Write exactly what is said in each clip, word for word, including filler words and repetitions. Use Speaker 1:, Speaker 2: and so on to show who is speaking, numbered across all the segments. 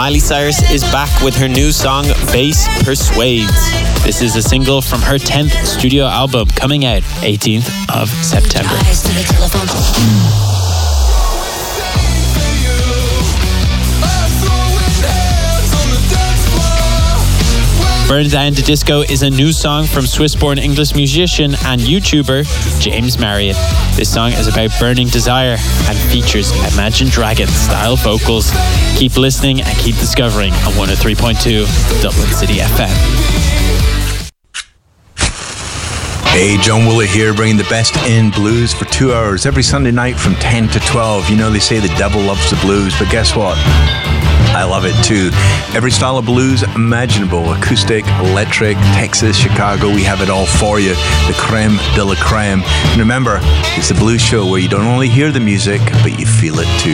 Speaker 1: Miley Cyrus is back with her new song, Bass Persuades. This is a single from her tenth studio album coming out eighteenth of September. Burn Down to Disco is a new song from Swiss-born English musician and YouTuber James Marriott. This song is about burning desire and features Imagine Dragons-style vocals. Keep listening and keep discovering on one oh three point two Dublin City F M.
Speaker 2: Hey, John Woollett here, bringing the best in blues for two hours every Sunday night from ten to twelve. You know, they say the devil loves the blues, but guess what? I love it too. Every style of blues imaginable, acoustic, electric, Texas, Chicago, we have it all for you. The creme de la creme. And remember, it's the blues show where you don't only hear the music, but you feel it too.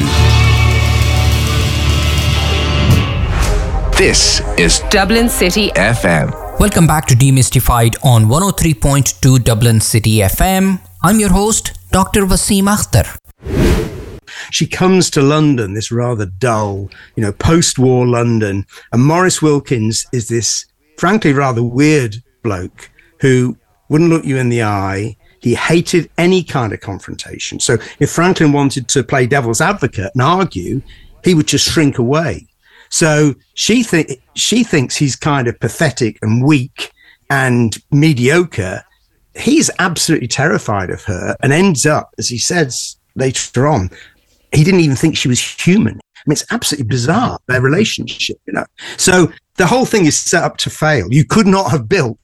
Speaker 2: This is Dublin City F M.
Speaker 3: Welcome back to Demystified on one oh three point two Dublin City F M. I'm your host, Doctor Wasim Akhtar.
Speaker 4: She comes to London, this rather dull, you know, post-war London. And Maurice Wilkins is this, frankly, rather weird bloke who wouldn't look you in the eye. He hated any kind of confrontation. So if Franklin wanted to play devil's advocate and argue, he would just shrink away. So she, th- she thinks he's kind of pathetic and weak and mediocre. He's absolutely terrified of her and ends up, as he says later on, he didn't even think she was human. I mean, it's absolutely bizarre, their relationship, you know. So the whole thing is set up to fail. You could not have built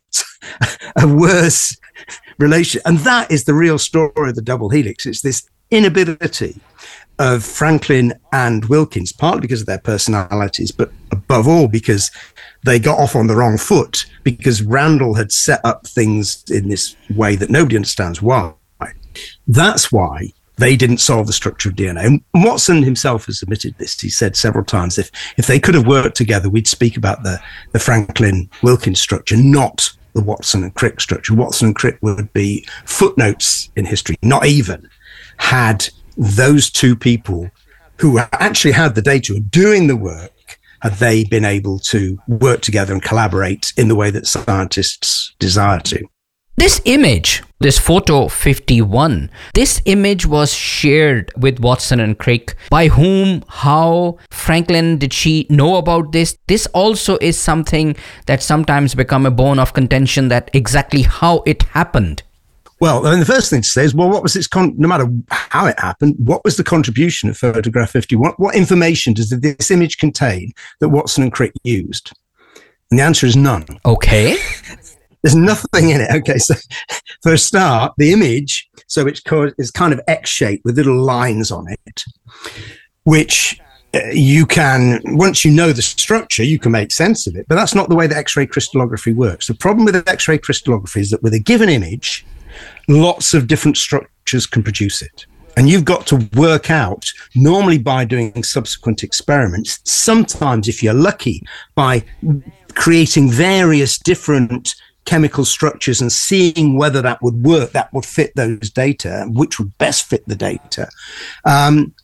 Speaker 4: a worse relationship. And that is the real story of the double helix. It's this inability of Franklin and Wilkins, partly because of their personalities, but above all because they got off on the wrong foot, because Randall had set up things in this way that nobody understands why. That's why they didn't solve the structure of D N A. And Watson himself has admitted this. He said several times, if if they could have worked together, we'd speak about the, the Franklin-Wilkins structure, not the Watson and Crick structure. Watson and Crick would be footnotes in history, not even had those two people who actually had the data doing the work, had they been able to work together and collaborate in the way that scientists desire to.
Speaker 3: This image, this photo fifty-one, this image was shared with Watson and Crick. By whom, how, Franklin, did she know about this? This also is something that sometimes become a bone of contention, that exactly how it happened.
Speaker 4: Well, I mean, the first thing to say is, well, what was its, con- no matter how it happened, what was the contribution of photograph fifty-one? What, what information does this image contain that Watson and Crick used? And the answer is none.
Speaker 3: Okay.
Speaker 4: There's nothing in it. Okay, so for a start, the image, so it's co- is kind of X-shaped with little lines on it, which uh, you can, once you know the structure, you can make sense of it. But that's not the way that X-ray crystallography works. The problem with X-ray crystallography is that with a given image, lots of different structures can produce it. And you've got to work out, normally by doing subsequent experiments, sometimes, if you're lucky, by creating various different chemical structures and seeing whether that would work, that would fit those data, which would best fit the data. Um,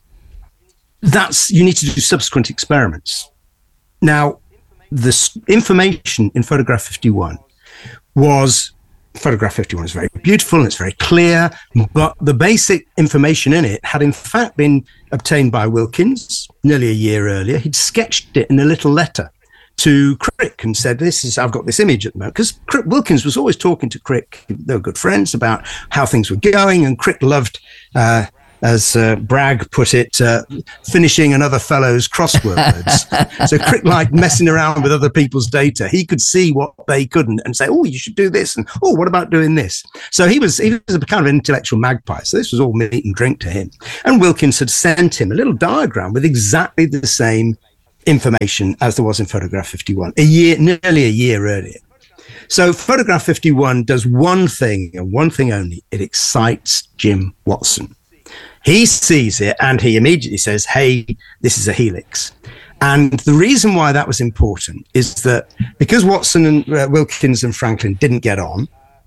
Speaker 4: that's, you need to do subsequent experiments. Now, the information in photograph fifty-one was, photograph fifty-one is very beautiful and it's very clear, but the basic information in it had in fact been obtained by Wilkins nearly a year earlier. He'd sketched it in a little letter to Crick and said, this is, I've got this image at the moment. Because Wilkins was always talking to Crick. They were good friends about how things were going. And Crick loved, uh, as uh, Bragg put it, uh, finishing another fellow's crosswords. So Crick liked messing around with other people's data. He could see what they couldn't and say, oh, you should do this. And, oh, what about doing this? So he was, he was a kind of intellectual magpie. So this was all meat and drink to him. And Wilkins had sent him a little diagram with exactly the same information as there was in photograph fifty-one, a year, nearly a year earlier. So photograph fifty-one does one thing and one thing only. It excites Jim Watson. He sees it and he immediately says, hey, this is a helix. And the reason why that was important is that because Watson and uh, Wilkins and Franklin didn't get on,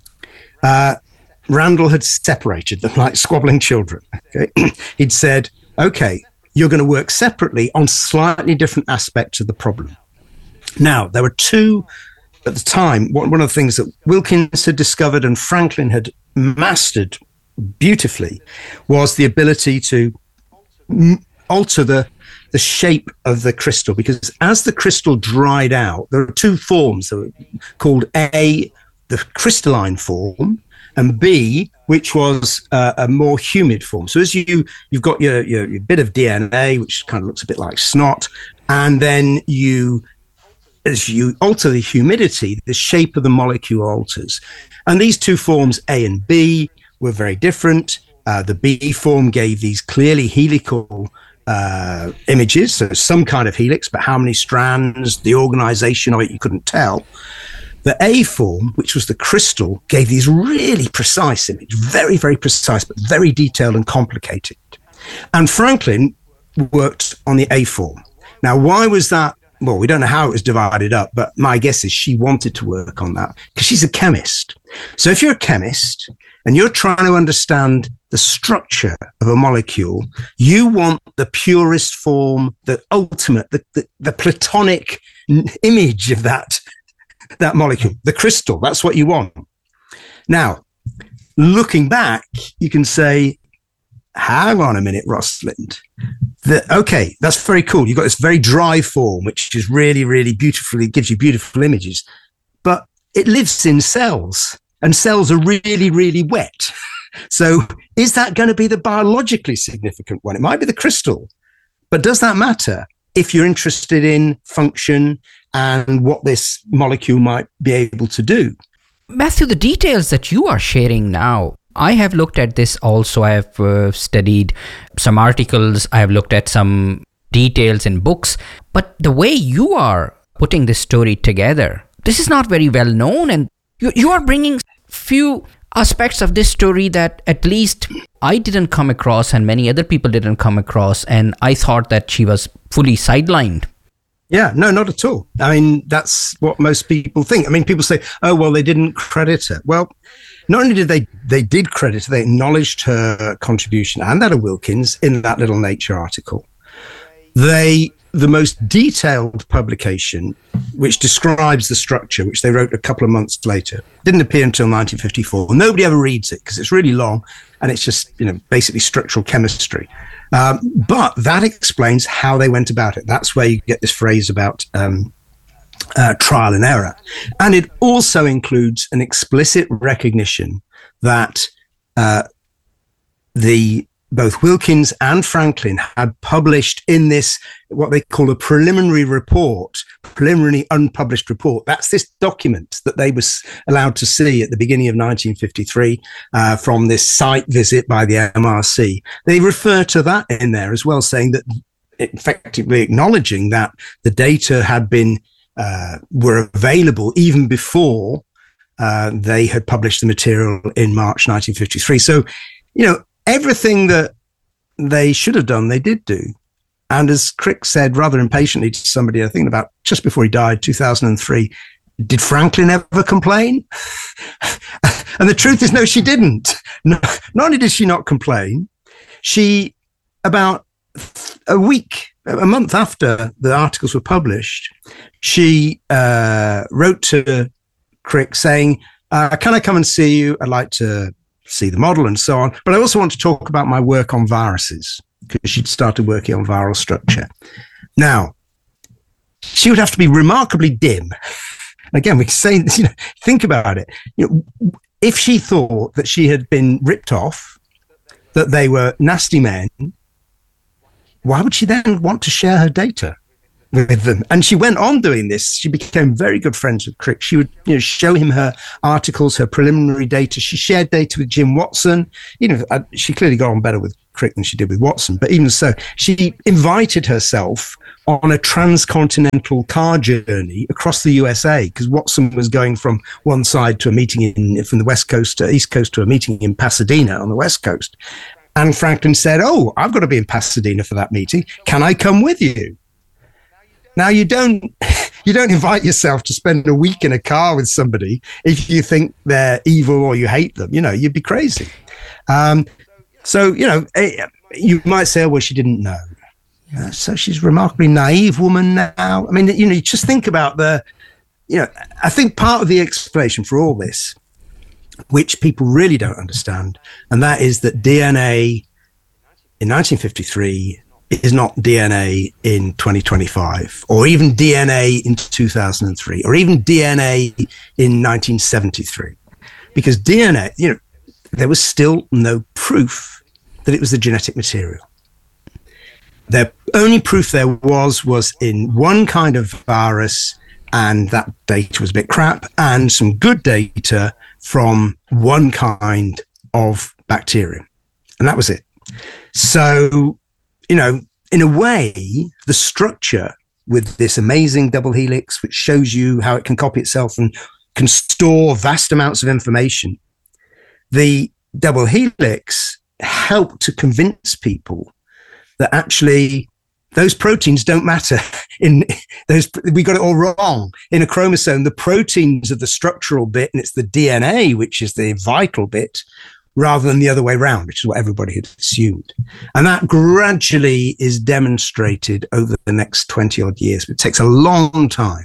Speaker 4: uh, Randall had separated them like squabbling children. Okay? He'd said, okay, you're going to work separately on slightly different aspects of the problem. Now, there were two, at the time, one of the things that Wilkins had discovered and Franklin had mastered beautifully was the ability to m- alter the, the shape of the crystal, because as the crystal dried out, there are two forms that were called A, the crystalline form, and B, which was uh, a more humid form. So as you, you've got your, your, your bit of D N A, which kind of looks a bit like snot, and then you, as you alter the humidity, the shape of the molecule alters. And these two forms, A and B, were very different. Uh, the B form gave these clearly helical uh, images, so some kind of helix, but how many strands, the organization of it, you couldn't tell. The A form, which was the crystal, gave these really precise images, very, very precise, but very detailed and complicated. And Franklin worked on the A form. Now, why was that? Well, we don't know how it was divided up, but my guess is she wanted to work on that because she's a chemist. So if you're a chemist and you're trying to understand the structure of a molecule, you want the purest form, the ultimate, the, the, the platonic image of that that molecule, the crystal. That's what you want. Now, looking back, you can say, hang on a minute, Rosalind. The, okay, that's very cool. You've got this very dry form, which is really, really beautifully, gives you beautiful images, but it lives in cells, and cells are really, really wet. So is that going to be the biologically significant one? It might be the crystal, but does that matter if you're interested in function and what this molecule might be able to do?
Speaker 3: Matthew, the details that you are sharing now, I have looked at this also. I have uh, studied some articles. I have looked at some details in books. But the way you are putting this story together, this is not very well known. And you, you are bringing few aspects of this story that at least I didn't come across and many other people didn't come across. And I thought that she was fully sidelined.
Speaker 4: Yeah, no, not at all. I mean, that's what most people think. I mean, people say, oh, well, they didn't credit her. Well, not only did they, they did credit her, they acknowledged her contribution and that of Wilkins in that little Nature article. They, the most detailed publication, which describes the structure, which they wrote a couple of months later, didn't appear until nineteen fifty-four. Nobody ever reads it because it's really long and it's just, you know, basically structural chemistry. Um, but that explains how they went about it. That's where you get this phrase about um, uh, trial and error. And it also includes an explicit recognition that uh, the both Wilkins and Franklin had published in this, what they call a preliminary report, preliminary unpublished report. That's this document that they were allowed to see at the beginning of nineteen fifty-three uh, from this site visit by the M R C. They refer to that in there as well, saying that effectively acknowledging that the data had been, uh, were available even before uh, they had published the material in March nineteen fifty-three. So, you know, everything that they should have done, they did do. And as Crick said rather impatiently to somebody, I think about just before he died, two thousand three, did Franklin ever complain? And the truth is, no, she didn't. No, not only did she not complain, she, about a week, a month after the articles were published, she uh, wrote to Crick saying, uh, can I come and see you? I'd like to see the model and so on. But I also want to talk about my work on viruses, because she'd started working on viral structure. Now, she would have to be remarkably dim. Again, we say, you know, think about it. You know, if she thought that she had been ripped off, that they were nasty men, why would she then want to share her data with them? And she went on doing this. She became very good friends with Crick. She would, you know, show him her articles, her preliminary data. She shared data with Jim Watson. You know, she clearly got on better with Crick than she did with Watson. But even so, she invited herself on a transcontinental car journey across the U S A, because Watson was going from one side to a meeting in, from the West Coast to East Coast to a meeting in Pasadena on the West Coast. And Franklin said, oh, I've got to be in Pasadena for that meeting. Can I come with you? Now, you don't you don't invite yourself to spend a week in a car with somebody if you think they're evil or you hate them. You know, you'd be crazy. Um, so, you know, you might say, oh, well, she didn't know. Uh, so she's a remarkably naive woman now. I mean, you know, you just think about the, you know, I think part of the explanation for all this, which people really don't understand, and that is that D N A in nineteen fifty-three is not D N A in twenty twenty-five, or even D N A in two thousand three, or even D N A in nineteen seventy-three. Because D N A, you know, there was still no proof that it was the genetic material. The only proof there was was in one kind of virus, and that data was a bit crap, and some good data from one kind of bacterium. And that was it. So, you know, in a way, the structure with this amazing double helix, which shows you how it can copy itself and can store vast amounts of information, the double helix helped to convince people that actually those proteins don't matter. In those, we got it all wrong. In a chromosome, the proteins are the structural bit, and it's the D N A which is the vital bit, rather than the other way around, which is what everybody had assumed. And that gradually is demonstrated over the next twenty odd years. But it takes a long time.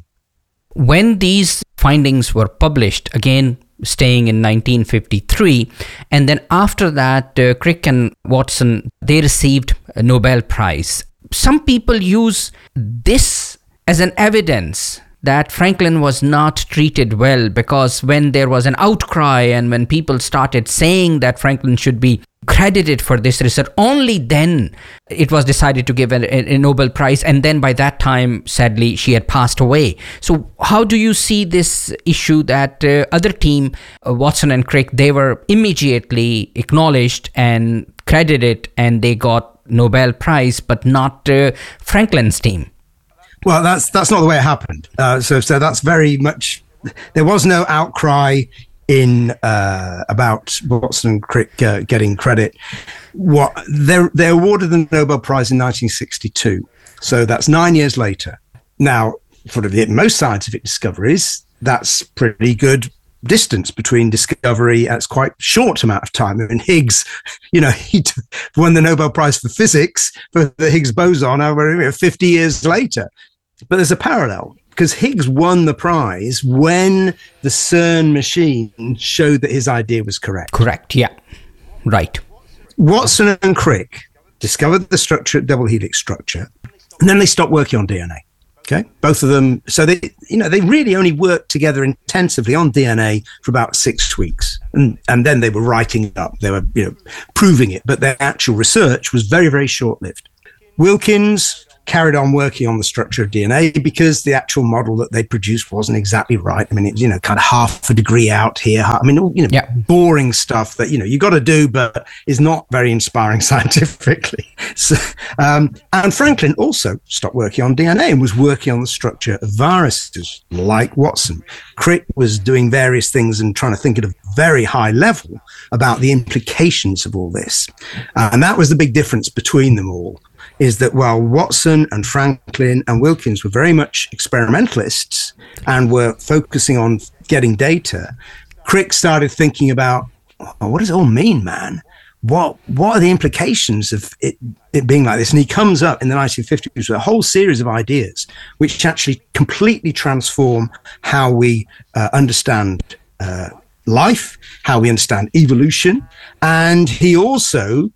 Speaker 3: When these findings were published, again, staying in nineteen fifty-three, and then after that, uh, Crick and Watson, they received a Nobel Prize. Some people use this as an evidence that Franklin was not treated well, because when there was an outcry and when people started saying that Franklin should be credited for this research, only then it was decided to give a, a Nobel Prize. And then by that time, sadly, she had passed away. So how do you see this issue that uh, other team, uh, Watson and Crick, they were immediately acknowledged and credited, and they got Nobel Prize, but not uh, Franklin's team?
Speaker 4: Well, that's that's not the way it happened. Uh, so, so that's very much. There was no outcry in uh, about Watson and Crick uh, getting credit. What they they awarded the Nobel Prize in nineteen sixty-two. So that's nine years later. Now, sort of in most scientific discoveries, that's pretty good distance between discovery, and it's quite short amount of time. I mean, Higgs, you know, he t- won the Nobel Prize for physics for the Higgs boson over fifty years later. But there's a parallel, because Higgs won the prize when the CERN machine showed that his idea was correct.
Speaker 3: Correct, yeah. Right.
Speaker 4: Watson and Crick discovered the structure, double helix structure, and then they stopped working on D N A. Okay, both of them. So they, you know, they really only worked together intensively on D N A for about six weeks, and and then they were writing it up. They were, you know, proving it, but their actual research was very, very short-lived. Wilkins carried on working on the structure of D N A because the actual model that they produced wasn't exactly right. I mean, it's, you know, kind of half a degree out here. I mean, you know, yeah. boring stuff that, you know, you got to do, but is not very inspiring scientifically. So, um, and Franklin also stopped working on D N A and was working on the structure of viruses like Watson. Crick was doing various things and trying to think at a very high level about the implications of all this. Uh, and that was the big difference between them all. Is that while Watson and Franklin and Wilkins were very much experimentalists and were focusing on getting data, Crick started thinking about, oh, what does it all mean, man? What what are the implications of it, it being like this? And he comes up in the nineteen fifties with a whole series of ideas which actually completely transform how we uh, understand uh, life, how we understand evolution. And he also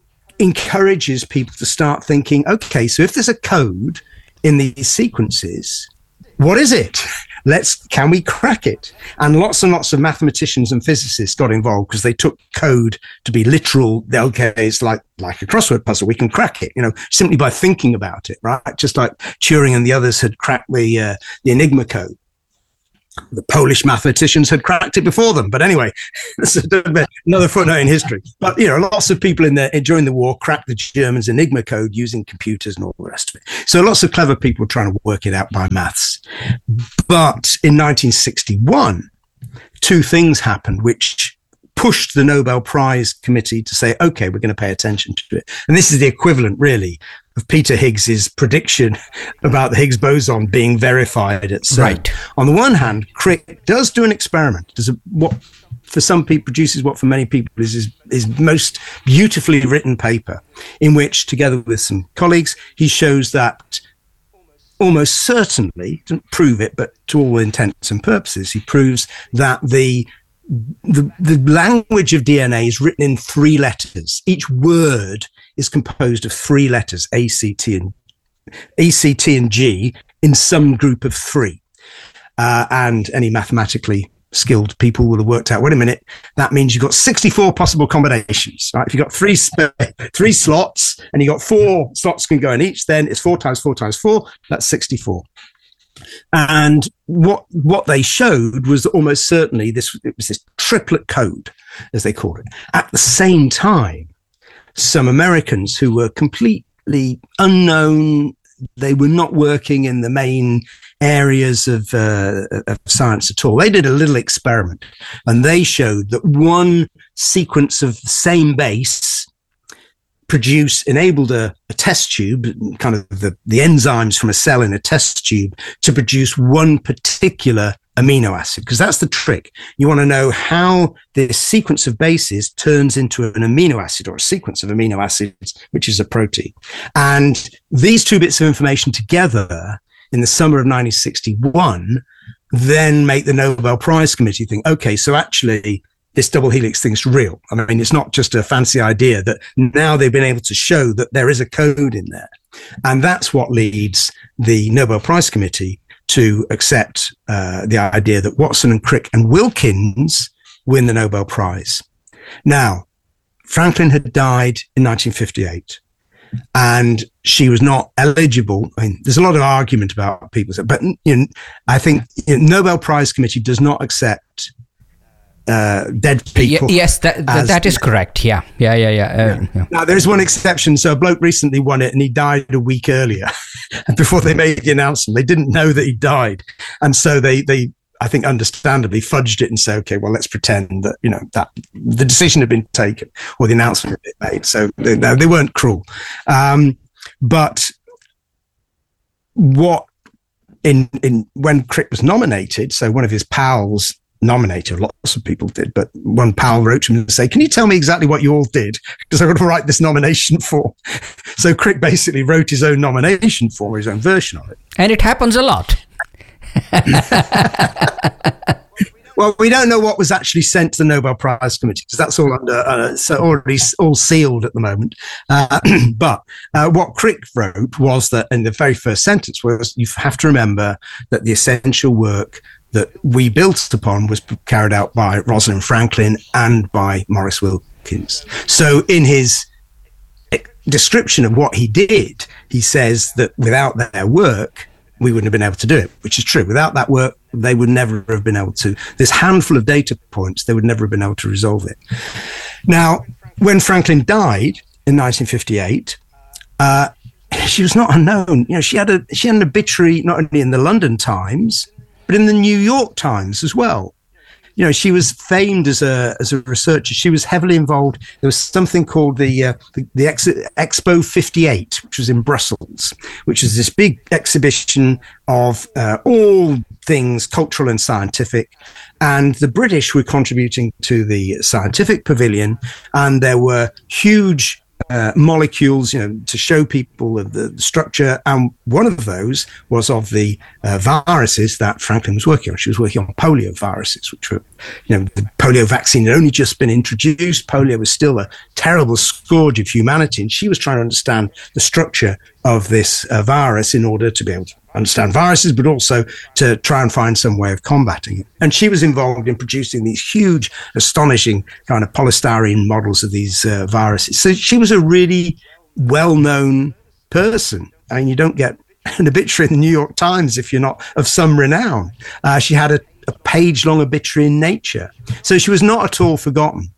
Speaker 4: encourages people to start thinking, okay, so if there's a code in these sequences, what is it? Let's, can we crack it? And lots and lots of mathematicians and physicists got involved because they took code to be literal. Okay, it's like, like a crossword puzzle. We can crack it, you know, simply by thinking about it, right? Just like Turing and the others had cracked the, uh, the Enigma code. The Polish mathematicians had cracked it before them. But anyway, that's another footnote in history. But, you know, lots of people in the, during the war cracked the Germans' Enigma code using computers and all the rest of it. So lots of clever people trying to work it out by maths. But in nineteen sixty-one, two things happened which pushed the Nobel Prize committee to say, okay, we're going to pay attention to it. And this is the equivalent, really, of Peter Higgs's prediction about the Higgs boson being verified at CERN.
Speaker 3: Right.
Speaker 4: On the one hand, Crick does do an experiment, does a, what for some people, produces what for many people is his, his most beautifully written paper, in which, together with some colleagues, he shows that almost certainly, doesn't prove it, but to all intents and purposes, he proves that the The, the language of D N A is written in three letters. Each word is composed of three letters, A, C, T, and A, C, T, and G, in some group of three. Uh, and any mathematically skilled people will have worked out, wait a minute, that means you've got sixty-four possible combinations, right? If you've got three, sp- three slots and you've got four slots can go in each, then it's four times four times four, that's sixty-four. And what what they showed was that almost certainly this it was this triplet code, as they called it. At the same time, some Americans who were completely unknown, they were not working in the main areas of, uh, of science at all. They did a little experiment, and they showed that one sequence of the same base produce enabled a, a test tube, kind of the, the enzymes from a cell in a test tube, to produce one particular amino acid, because that's the trick. You want to know how this sequence of bases turns into an amino acid, or a sequence of amino acids, which is a protein. And these two bits of information together in the summer of nineteen sixty-one then make the Nobel Prize Committee think, okay, so actually this double helix thing's real. I mean, it's not just a fancy idea, that now they've been able to show that there is a code in there. And that's what leads the Nobel Prize Committee to accept uh, the idea that Watson and Crick and Wilkins win the Nobel Prize. Now, Franklin had died in nineteen fifty-eight, and she was not eligible. I mean, there's a lot of argument about people, but you know, I think the you know, Nobel Prize Committee does not accept Uh, dead people.
Speaker 3: Y- yes, that that, that is correct. Yeah, yeah, yeah, yeah. Uh,
Speaker 4: yeah.
Speaker 3: yeah.
Speaker 4: Now, there's one exception. So a bloke recently won it, and he died a week earlier. Before they made the announcement, they didn't know that he died, and so they they I think understandably fudged it and said, okay, well, let's pretend that you know that the decision had been taken or the announcement had been made. So they, no, they weren't cruel, um, but what in in when Crick was nominated, so one of his pals nominated, lots of people did, but one pal wrote to him and say, can you tell me exactly what you all did? Because I've got to write this nomination form. So Crick basically wrote his own nomination form, his own version of it.
Speaker 3: And it happens a lot.
Speaker 4: Well, we don't know what was actually sent to the Nobel Prize Committee, because that's all under, uh, so already all sealed at the moment. Uh, but uh, what Crick wrote was that, in the very first sentence, was you have to remember that the essential work that we built upon was carried out by Rosalind Franklin and by Maurice Wilkins. So in his description of what he did, he says that without their work, we wouldn't have been able to do it, which is true. Without that work, they would never have been able to. This handful of data points, they would never have been able to resolve it. Now, when Franklin died in nineteen fifty-eight, uh, she was not unknown. You know, she had a she had an obituary not only in the London Times, but in the New York Times as well. You know, she was famed as a as a researcher. She was heavily involved. There was something called the uh, the, the Ex- Expo fifty-eight, which was in Brussels, which is this big exhibition of uh, all things cultural and scientific. And the British were contributing to the scientific pavilion, and there were huge Uh, molecules, you know, to show people of the, the structure. And one of those was of the uh, viruses that Franklin was working on. She was working on polio viruses, which were, you know, the polio vaccine had only just been introduced. Polio was still a terrible scourge of humanity. And she was trying to understand the structure of this uh, virus in order to be able to understand viruses, but also to try and find some way of combating it. And she was involved in producing these huge, astonishing kind of polystyrene models of these uh, viruses. So she was a really well-known person. I mean, you don't get an obituary in the New York Times if you're not of some renown. Uh, she had a, a page-long obituary in Nature. So she was not at all forgotten.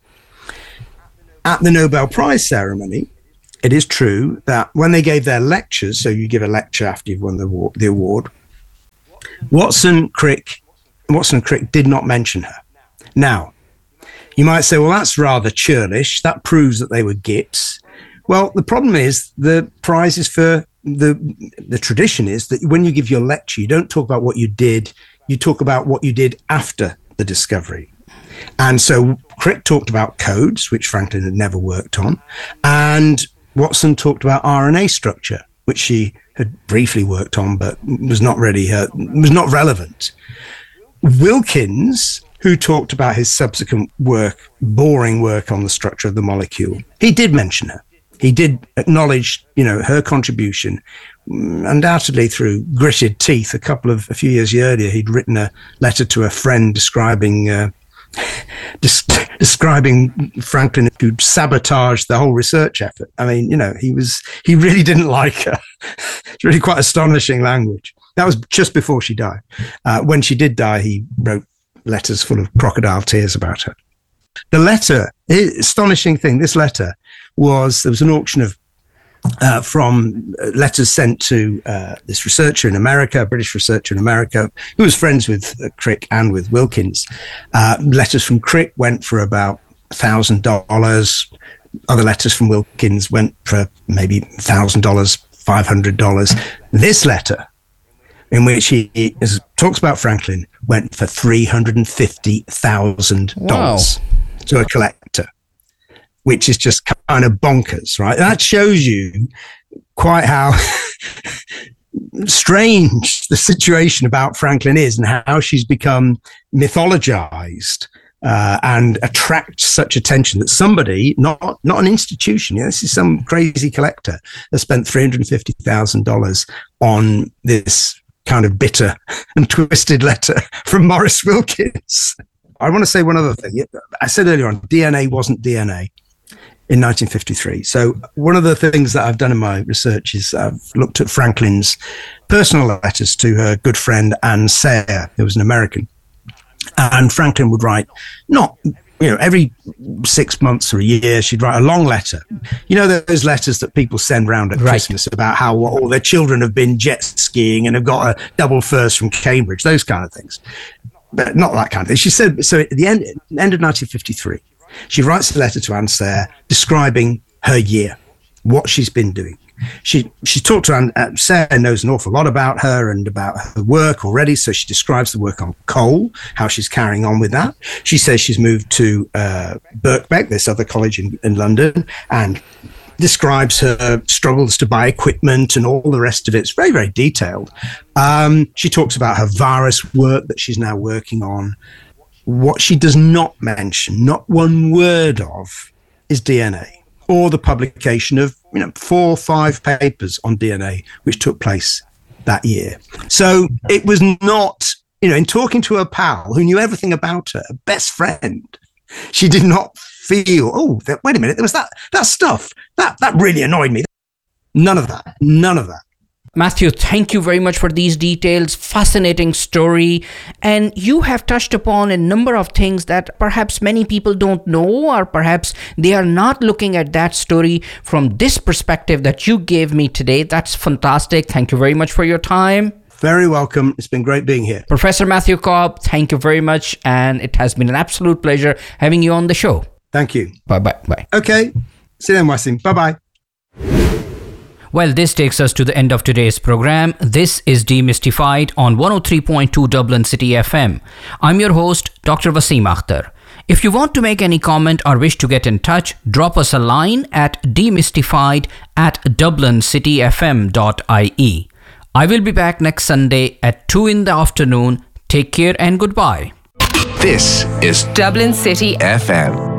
Speaker 4: At the Nobel Prize ceremony, it is true that when they gave their lectures, so you give a lecture after you've won the award, the award Watson, Crick, Watson and Crick did not mention her. Now, you might say, well, that's rather churlish. That proves that they were gits. Well, the problem is the prize is for the the tradition is that when you give your lecture, you don't talk about what you did. You talk about what you did after the discovery. And so Crick talked about codes, which Franklin had never worked on, and Watson talked about R N A structure, which she had briefly worked on, but was not really her, was not relevant. Wilkins, who talked about his subsequent work, boring work on the structure of the molecule, he did mention her. He did acknowledge, you know, her contribution. Undoubtedly, through gritted teeth, a couple of a few years earlier, he'd written a letter to a friend describing uh, des- describing Franklin who'd sabotaged the whole research effort. I mean, you know, he was he really didn't like her. It's really quite astonishing language. That was just before she died. Uh, when she did die, he wrote letters full of crocodile tears about her. The letter, astonishing thing, this letter was, there was an auction of uh, from letters sent to uh, this researcher in America, a British researcher in America, who was friends with uh, Crick and with Wilkins. Uh, letters from Crick went for about one thousand dollars. Other letters from Wilkins went for maybe one thousand dollars, five hundred dollars. This letter, in which he, he is, talks about Franklin, went for three hundred fifty thousand dollars wow. to a collector, which is just kind of bonkers, right? That shows you quite how strange the situation about Franklin is and how she's become mythologized uh, and attracts such attention that somebody, not not an institution, you know, this is some crazy collector that spent three hundred fifty thousand dollars on this kind of bitter and twisted letter from Maurice Wilkins. I want to say one other thing. I said earlier on, D N A wasn't D N A in nineteen fifty-three. So one of the things that I've done in my research is I've looked at Franklin's personal letters to her good friend Anne Sayre, who was an American. And Franklin would write, not, you know, every six months or a year, she'd write a long letter. You know, those letters that people send round at right. Christmas about how all their children have been jet skiing and have got a double first from Cambridge, those kind of things. But not that kind of thing. She said, so at the end, end of nineteen fifty-three, she writes a letter to Anne Sayre describing her year, what she's been doing. She she talked to Anne, uh, Sayre knows an awful lot about her and about her work already, so she describes the work on coal, how she's carrying on with that. She says she's moved to uh, Birkbeck, this other college in, in London, and describes her struggles to buy equipment and all the rest of it. It's very, very detailed. Um, she talks about her virus work that she's now working on. What she does not mention, not one word of, is D N A, or the publication of, you know, four or five papers on D N A, which took place that year. So it was not, you know, in talking to her pal who knew everything about her, best friend, she did not feel, oh, that, wait a minute, there was that that stuff. That that really annoyed me. None of that. None of that.
Speaker 3: Matthew, thank you very much for these details. Fascinating story. And you have touched upon a number of things that perhaps many people don't know, or perhaps they are not looking at that story from this perspective that you gave me today. That's fantastic. Thank you very much for your time.
Speaker 4: Very welcome. It's been great being here.
Speaker 3: Professor Matthew Cobb, thank you very much. And it has been an absolute pleasure having you on the show.
Speaker 4: Thank you.
Speaker 3: Bye-bye. Bye.
Speaker 4: Okay. See you then, Wasim. Bye-bye.
Speaker 3: Well, this takes us to the end of today's program. This is Demystified on one oh three point two Dublin City F M. I'm your host, Doctor Wasim Akhtar. If you want to make any comment or wish to get in touch, drop us a line at demystified at dublincityfm dot I E. I will be back next Sunday at two in the afternoon. Take care and goodbye.
Speaker 5: This is Dublin City F M.